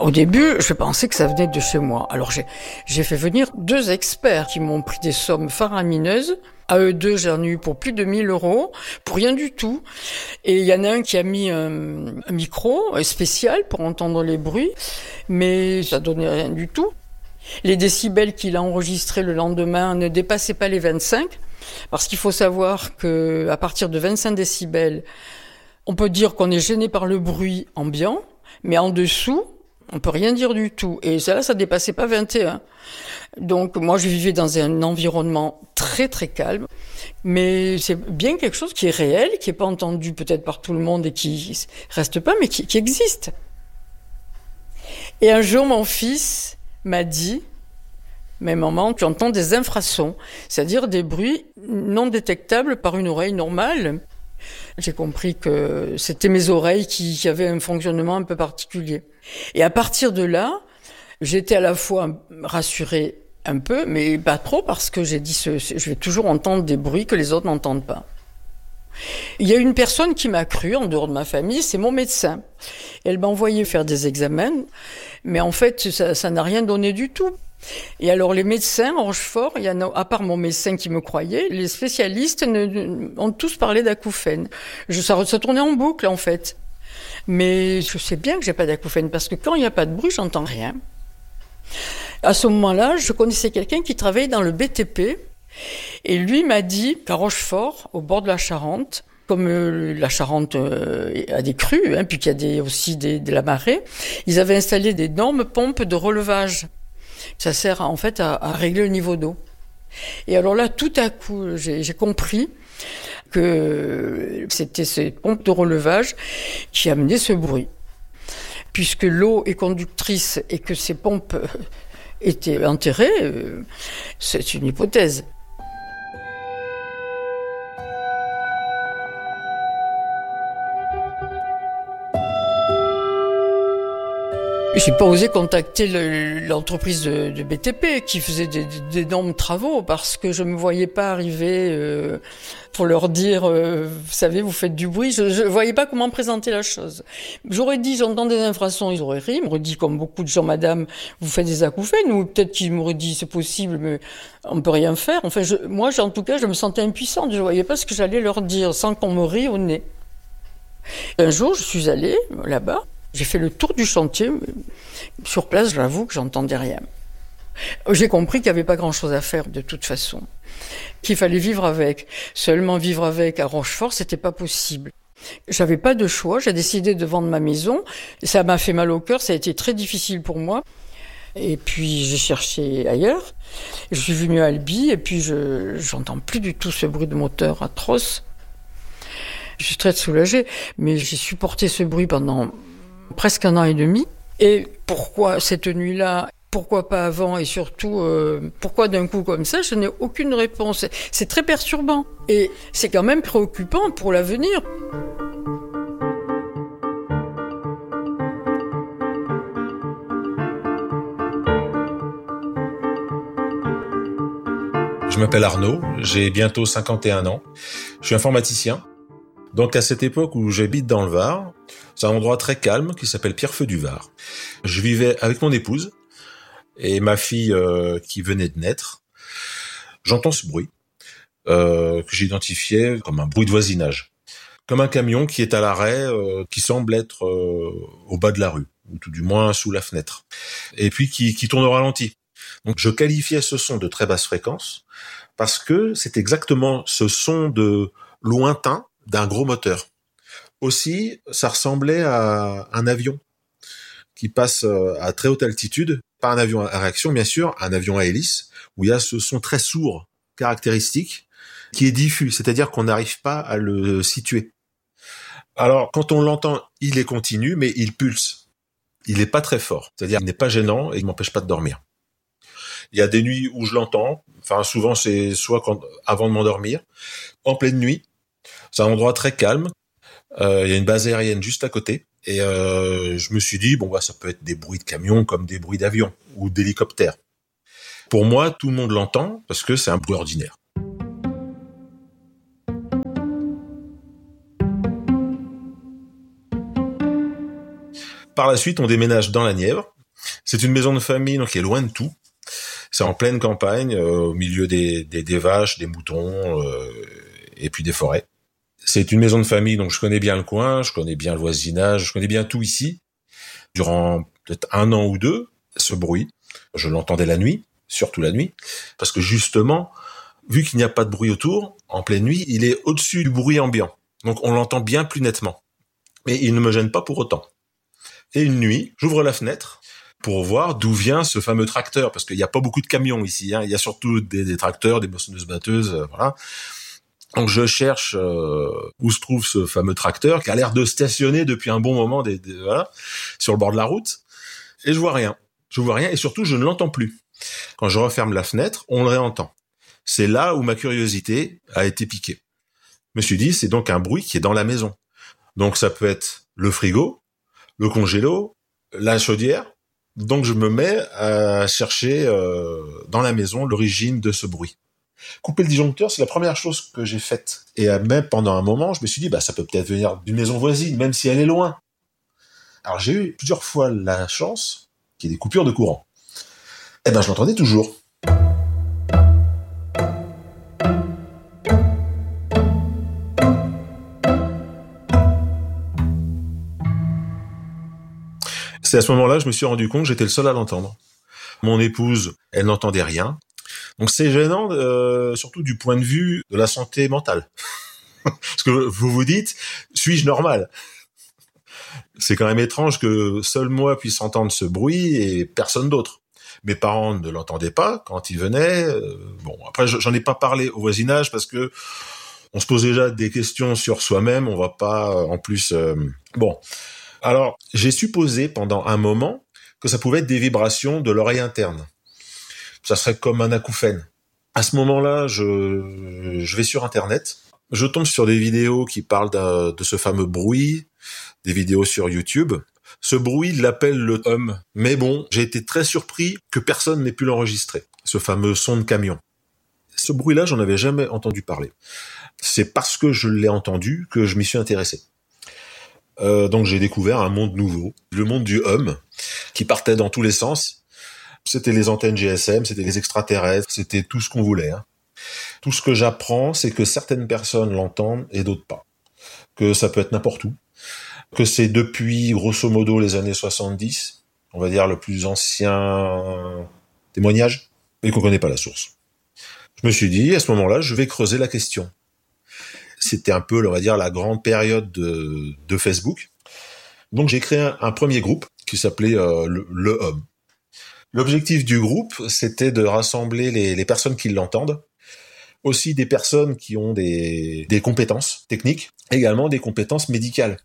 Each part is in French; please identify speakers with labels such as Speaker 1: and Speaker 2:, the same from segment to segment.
Speaker 1: Au début, je pensais que ça venait de chez moi. Alors j'ai fait venir 2 experts qui m'ont pris des sommes faramineuses. À eux deux, j'en ai eu pour plus de 1 000 €, pour rien du tout. Et il y en a un qui a mis un micro spécial pour entendre les bruits, mais ça donnait rien du tout. Les décibels qu'il a enregistrés le lendemain ne dépassaient pas les 25, parce qu'il faut savoir que à partir de 25 décibels, on peut dire qu'on est gêné par le bruit ambiant, mais en dessous, on peut rien dire du tout. Et ça dépassait pas 21. Donc moi, je vivais dans un environnement très très calme, mais c'est bien quelque chose qui est réel, qui est pas entendu peut-être par tout le monde et qui reste pas, mais qui existe. Et un jour, mon fils m'a dit: mais maman, tu entends des infrasons, c'est-à-dire des bruits non détectables par une oreille normale. J'ai compris que c'était mes oreilles qui avaient un fonctionnement un peu particulier. Et à partir de là, j'étais à la fois rassurée un peu, mais pas trop, parce que j'ai dit je vais toujours entendre des bruits que les autres n'entendent pas. Il y a une personne qui m'a cru, en dehors de ma famille, c'est mon médecin. Elle m'a envoyé faire des examens, mais en fait, ça n'a rien donné du tout. Et alors, les médecins, en Rochefort, il y en a, à part mon médecin qui me croyait, les spécialistes ont tous parlé d'acouphènes. Ça tournait en boucle, en fait. Mais je sais bien que j'ai pas d'acouphènes, parce que quand il n'y a pas de bruit, j'entends rien. À ce moment-là, je connaissais quelqu'un qui travaillait dans le BTP, et lui m'a dit qu'à Rochefort, au bord de la Charente, comme la Charente a des crues, puis qu'il y a aussi de la marée, ils avaient installé d'énormes pompes de relevage. Ça sert en fait à régler le niveau d'eau. Et alors là, tout à coup, j'ai compris que c'était ces pompes de relevage qui amenaient ce bruit. Puisque l'eau est conductrice et que ces pompes étaient enterrées, c'est une hypothèse. J'ai pas osé contacter l'entreprise de BTP qui faisait d'énormes travaux, parce que je me voyais pas arriver pour leur dire vous savez, vous faites du bruit. Je voyais pas comment présenter la chose. J'aurais dit j'entends des infrasons, ils auraient ri, ils m'auraient dit comme beaucoup de gens: madame, vous faites des acouphènes. Ou peut-être qu'ils m'auraient dit c'est possible, mais on peut rien faire. Enfin, moi en tout cas, je me sentais impuissante, je voyais pas ce que j'allais leur dire sans qu'on me rie au nez. Un jour, je suis allée là-bas. J'ai fait le tour du chantier. Sur place, j'avoue que j'entendais rien. J'ai compris qu'il n'y avait pas grand-chose à faire de toute façon, qu'il fallait vivre avec. Seulement vivre avec à Rochefort, c'était pas possible. J'avais pas de choix, j'ai décidé de vendre ma maison. Ça m'a fait mal au cœur, ça a été très difficile pour moi. Et puis j'ai cherché ailleurs. Je suis venue à Albi et puis j'entends plus du tout ce bruit de moteur atroce. Je suis très soulagée, mais j'ai supporté ce bruit pendant presque 1 an et demi. Et pourquoi cette nuit-là? Pourquoi pas avant? Et surtout, pourquoi d'un coup comme ça? Je n'ai aucune réponse. C'est très perturbant. Et c'est quand même préoccupant pour l'avenir.
Speaker 2: Je m'appelle Arnaud, j'ai bientôt 51 ans. Je suis informaticien. Donc à cette époque où j'habite dans le Var, c'est un endroit très calme qui s'appelle Pierrefeu-du-Var. Je vivais avec mon épouse et ma fille qui venait de naître. J'entends ce bruit que j'identifiais comme un bruit de voisinage, comme un camion qui est à l'arrêt, qui semble être au bas de la rue, ou tout du moins sous la fenêtre, et puis qui tourne au ralenti. Donc je qualifiais ce son de très basse fréquence parce que c'est exactement ce son de lointain d'un gros moteur. Aussi, ça ressemblait à un avion qui passe à très haute altitude, pas un avion à réaction bien sûr, un avion à hélice, où il y a ce son très sourd caractéristique qui est diffus, c'est-à-dire qu'on n'arrive pas à le situer. Alors quand on l'entend, il est continu, mais il pulse. Il n'est pas très fort, c'est-à-dire il n'est pas gênant et il m'empêche pas de dormir. Il y a des nuits où je l'entends, enfin souvent c'est soit avant de m'endormir, en pleine nuit. C'est un endroit très calme. Il y a une base aérienne juste à côté. Et je me suis dit, ça peut être des bruits de camions comme des bruits d'avions ou d'hélicoptères. Pour moi, tout le monde l'entend parce que c'est un bruit ordinaire. Par la suite, on déménage dans la Nièvre. C'est une maison de famille, donc qui est loin de tout. C'est en pleine campagne, au milieu des vaches, des moutons, et puis des forêts. C'est une maison de famille, donc je connais bien le coin, je connais bien le voisinage, je connais bien tout ici. Durant peut-être 1 an ou 2, ce bruit, je l'entendais la nuit, surtout la nuit, parce que justement, vu qu'il n'y a pas de bruit autour, en pleine nuit, il est au-dessus du bruit ambiant. Donc on l'entend bien plus nettement. Mais il ne me gêne pas pour autant. Et une nuit, j'ouvre la fenêtre pour voir d'où vient ce fameux tracteur, parce qu'il n'y a pas beaucoup de camions ici, hein. Il y a surtout des tracteurs, des moissonneuses-batteuses, voilà. Donc je cherche où se trouve ce fameux tracteur qui a l'air de stationner depuis un bon moment voilà, sur le bord de la route, et je vois rien. Je vois rien, et surtout je ne l'entends plus. Quand je referme la fenêtre, on le réentend. C'est là où ma curiosité a été piquée. Je me suis dit, c'est donc un bruit qui est dans la maison. Donc ça peut être le frigo, le congélo, la chaudière. Donc je me mets à chercher dans la maison l'origine de ce bruit. Couper le disjoncteur, c'est la première chose que j'ai faite. Et même pendant un moment, je me suis dit, ça peut peut-être venir d'une maison voisine, même si elle est loin. Alors j'ai eu plusieurs fois la chance qu'il y ait des coupures de courant. Je l'entendais toujours. C'est à ce moment-là que je me suis rendu compte que j'étais le seul à l'entendre. Mon épouse, elle n'entendait rien. Donc c'est gênant, surtout du point de vue de la santé mentale. Parce que vous vous dites, suis-je normal ? C'est quand même étrange que seul moi puisse entendre ce bruit et personne d'autre. Mes parents ne l'entendaient pas quand ils venaient. Après, j'en ai pas parlé au voisinage parce que on se pose déjà des questions sur soi-même. On va pas, en plus... Alors, j'ai supposé pendant un moment que ça pouvait être des vibrations de l'oreille interne. Ça serait comme un acouphène. À ce moment-là, je vais sur Internet. Je tombe sur des vidéos qui parlent de ce fameux bruit, des vidéos sur YouTube. Ce bruit, il l'appelle le hum. Mais bon, j'ai été très surpris que personne n'ait pu l'enregistrer. Ce fameux son de camion. Ce bruit-là, j'en avais jamais entendu parler. C'est parce que je l'ai entendu que je m'y suis intéressé. Donc j'ai découvert un monde nouveau, le monde du hum, qui partait dans tous les sens. C'était les antennes GSM, c'était les extraterrestres, c'était tout ce qu'on voulait. Hein. Tout ce que j'apprends, c'est que certaines personnes l'entendent et d'autres pas. Que ça peut être n'importe où. Que c'est depuis, grosso modo, les années 70, on va dire le plus ancien témoignage, mais qu'on connaît pas la source. Je me suis dit, à ce moment-là, je vais creuser la question. C'était un peu, on va dire, la grande période de Facebook. Donc j'ai créé un premier groupe qui s'appelait le Hum. L'objectif du groupe, c'était de rassembler les personnes qui l'entendent, aussi des personnes qui ont des compétences techniques, également des compétences médicales.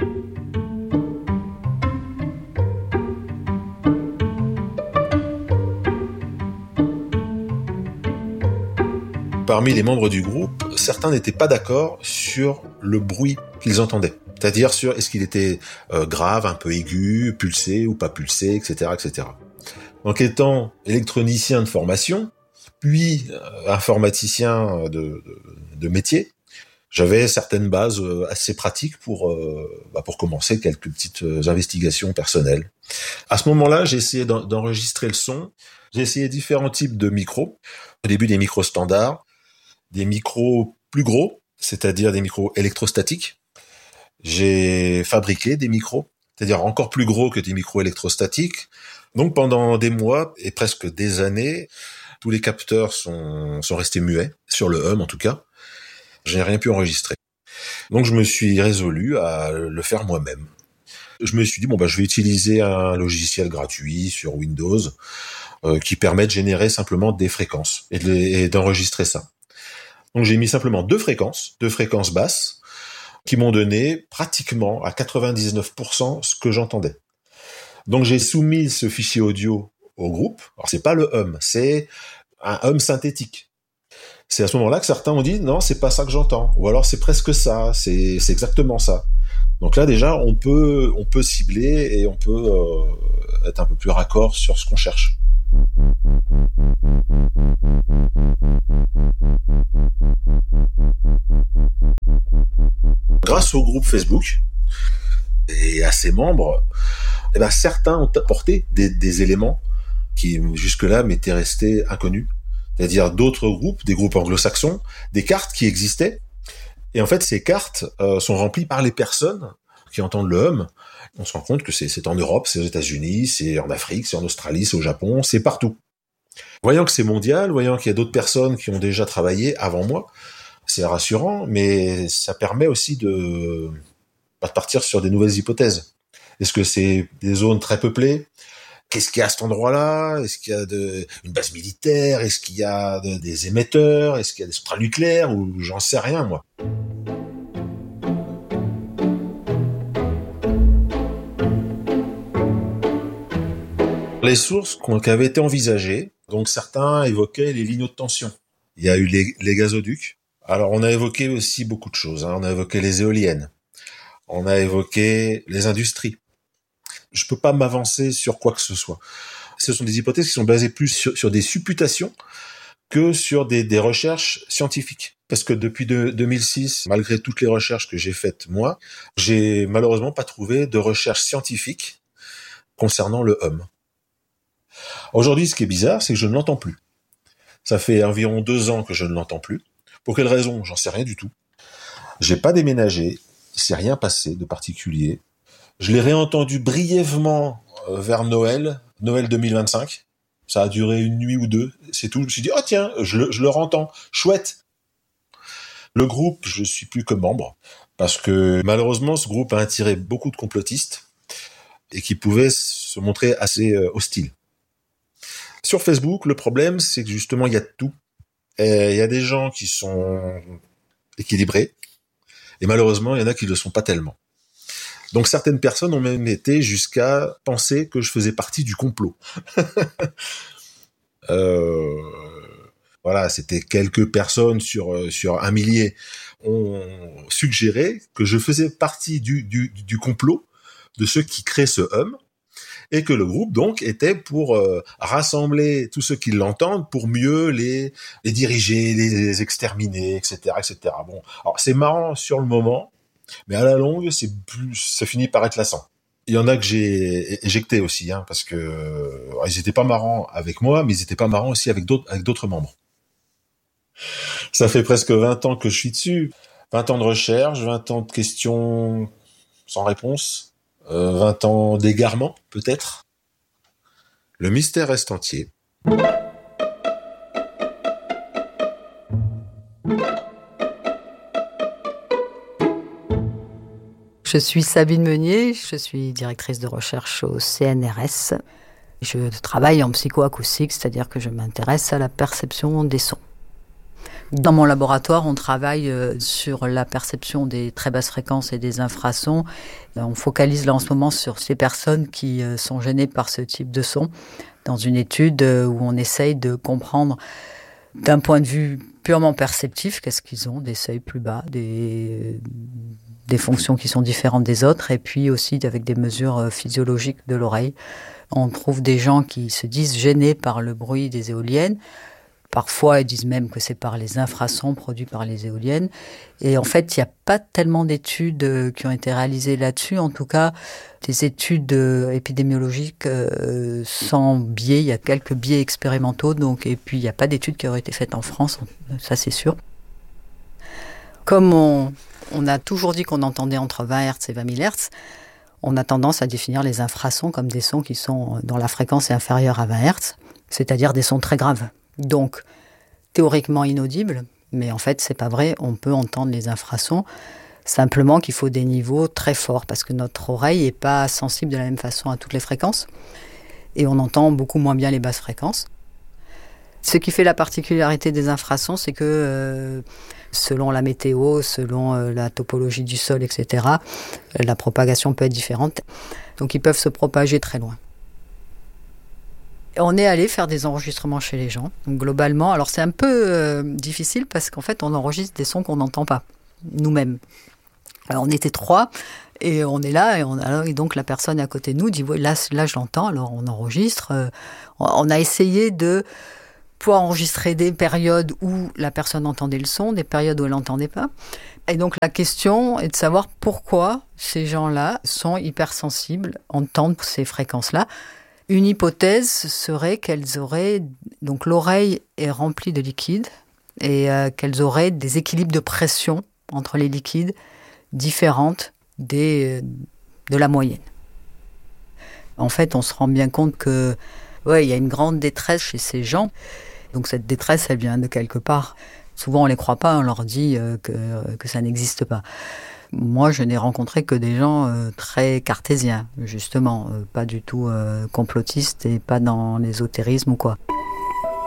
Speaker 2: Parmi les membres du groupe, certains n'étaient pas d'accord sur le bruit qu'ils entendaient. C'est-à-dire sur est-ce qu'il était grave, un peu aigu, pulsé ou pas pulsé, etc., etc. Donc étant électronicien de formation, puis informaticien de métier, j'avais certaines bases assez pratiques pour commencer quelques petites investigations personnelles. À ce moment-là, j'ai essayé d'enregistrer le son. J'ai essayé différents types de micros. Au début, des micros standards, des micros plus gros, c'est-à-dire des micros électrostatiques. J'ai fabriqué des micros, c'est-à-dire encore plus gros que des micros électrostatiques. Donc pendant des mois et presque des années, tous les capteurs sont restés muets, sur le hum en tout cas. Je n'ai rien pu enregistrer. Donc je me suis résolu à le faire moi-même. Je me suis dit, je vais utiliser un logiciel gratuit sur Windows qui permet de générer simplement des fréquences et d'enregistrer ça. Donc j'ai mis simplement deux fréquences basses, qui m'ont donné pratiquement à 99% ce que j'entendais. Donc j'ai soumis ce fichier audio au groupe. Alors c'est pas le hum, c'est un hum synthétique. C'est à ce moment-là que certains ont dit non, c'est pas ça que j'entends, ou alors c'est presque ça, c'est exactement ça. Donc là déjà on peut cibler et on peut être un peu plus raccord sur ce qu'on cherche. Grâce au groupe Facebook et à ses membres, eh ben, certains ont apporté des éléments qui jusque-là m'étaient restés inconnus. C'est-à-dire d'autres groupes, des groupes anglo-saxons, des cartes qui existaient. Et en fait, ces cartes sont remplies par les personnes qui entendent le hum. On se rend compte que c'est en Europe, c'est aux États-Unis, c'est en Afrique, c'est en Australie, c'est au Japon, c'est partout. Voyant que c'est mondial, voyant qu'il y a d'autres personnes qui ont déjà travaillé avant moi, c'est rassurant, mais ça permet aussi de partir sur des nouvelles hypothèses. Est-ce que c'est des zones très peuplées ? Qu'est-ce qu'il y a à cet endroit-là ? Est-ce qu'il y a une base militaire ? Est-ce qu'il y a des émetteurs ? Est-ce qu'il y a des centrales nucléaires ? Ou j'en sais rien, moi. Les sources qui avaient été envisagées, donc certains évoquaient les lignes haute tension. Il y a eu les gazoducs. Alors on a évoqué aussi beaucoup de choses. On a évoqué les éoliennes. On a évoqué les industries. Je peux pas m'avancer sur quoi que ce soit. Ce sont des hypothèses qui sont basées plus sur des supputations que sur des recherches scientifiques. Parce que depuis 2006, malgré toutes les recherches que j'ai faites moi, j'ai malheureusement pas trouvé de recherche scientifique concernant le hum. Aujourd'hui, ce qui est bizarre, c'est que je ne l'entends plus. Ça fait environ 2 ans que je ne l'entends plus. Pour quelle raison ? J'en sais rien du tout. J'ai pas déménagé. Il s'est rien passé de particulier. Je l'ai réentendu brièvement vers Noël 2025. Ça a duré une nuit ou deux, c'est tout. Je me suis dit, oh tiens, je le rentends, chouette. Le groupe, je suis plus que membre, parce que malheureusement, ce groupe a attiré beaucoup de complotistes et qui pouvaient se montrer assez hostiles. Sur Facebook, le problème, c'est que justement, il y a de tout. Et il y a des gens qui sont équilibrés, et malheureusement, il y en a qui ne le sont pas tellement. Donc certaines personnes ont même été jusqu'à penser que je faisais partie du complot. Voilà, c'était quelques personnes sur 1 millier ont suggéré que je faisais partie du complot de ceux qui créent ce hum, et que le groupe donc était pour rassembler tous ceux qui l'entendent pour mieux les diriger, les exterminer, etc., etc. Bon, alors c'est marrant sur le moment. Mais à la longue, ça finit par être lassant. Il y en a que j'ai éjecté aussi, parce que ils étaient pas marrants avec moi, mais ils étaient pas marrants aussi avec d'autres membres. Ça fait presque 20 ans que je suis dessus. 20 ans de recherche, 20 ans de questions sans réponse, 20 ans d'égarement, peut-être. Le mystère reste entier.
Speaker 3: Je suis Sabine Meunier, je suis directrice de recherche au CNRS. Je travaille en psychoacoustique, c'est-à-dire que je m'intéresse à la perception des sons. Dans mon laboratoire, on travaille sur la perception des très basses fréquences et des infrasons. On focalise là en ce moment sur ces personnes qui sont gênées par ce type de son, dans une étude où on essaye de comprendre d'un point de vue purement perceptif, qu'est-ce qu'ils ont, des seuils plus bas, des fonctions qui sont différentes des autres, et puis aussi avec des mesures physiologiques de l'oreille. On trouve des gens qui se disent gênés par le bruit des éoliennes. Parfois, ils disent même que c'est par les infrasons produits par les éoliennes. Et en fait, il n'y a pas tellement d'études qui ont été réalisées là-dessus. En tout cas, des études épidémiologiques sans biais. Il y a quelques biais expérimentaux. Et puis, il n'y a pas d'études qui auraient été faites en France. Ça, c'est sûr. Comme on a toujours dit qu'on entendait entre 20 Hz et 20 000 Hz, on a tendance à définir les infrasons comme des sons qui sont dont la fréquence est inférieure à 20 Hz, c'est-à-dire des sons très graves. Donc, théoriquement inaudibles, mais en fait, c'est pas vrai, on peut entendre les infrasons, simplement qu'il faut des niveaux très forts, parce que notre oreille n'est pas sensible de la même façon à toutes les fréquences, et on entend beaucoup moins bien les basses fréquences. Ce qui fait la particularité des infrasons, c'est que selon la météo, selon la topologie du sol, etc., la propagation peut être différente. Donc ils peuvent se propager très loin. On est allé faire des enregistrements chez les gens. Donc, globalement, alors c'est un peu difficile parce qu'en fait, on enregistre des sons qu'on n'entend pas, nous-mêmes. Alors on était 3 et on est là et donc la personne à côté de nous dit là je l'entends, alors on enregistre. On a essayé de pouvoir enregistrer des périodes où la personne entendait le son, des périodes où elle n'entendait pas. Et donc la question est de savoir pourquoi ces gens-là sont hypersensibles, entendent ces fréquences-là. Une hypothèse serait qu'elles auraient... Donc l'oreille est remplie de liquide et qu'elles auraient des équilibres de pression entre les liquides différentes de la moyenne. En fait, on se rend bien compte que il y a une grande détresse chez ces gens. Donc cette détresse, elle vient de quelque part. Souvent, on ne les croit pas, on leur dit que ça n'existe pas. Moi, je n'ai rencontré que des gens très cartésiens, justement, pas du tout complotistes et pas dans l'ésotérisme ou quoi.